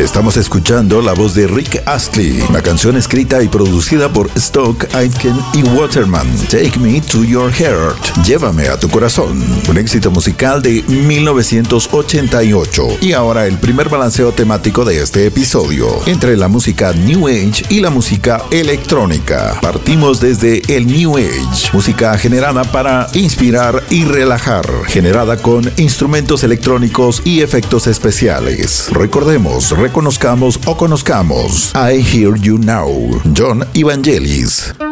Estamos escuchando la voz de Rick Astley, una canción escrita y producida por Stock, Aitken y Waterman. Take Me to Your Heart, Llévame a tu corazón, un éxito musical de 1988. Y ahora el primer balanceo temático de este episodio, entre la música New Age y la música electrónica. Partimos desde el New Age, música generada para inspirar y relajar, generada con instrumentos electrónicos y efectos especiales. Recordemos, reconozcamos o conozcamos I Hear You Now, John Evangelis.